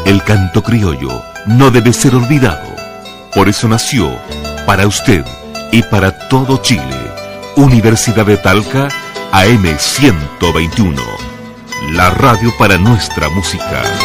El canto criollo no debe ser olvidado. Por eso nació, para usted y para todo Chile, Universidad de Talca, AM 121. La radio para nuestra música.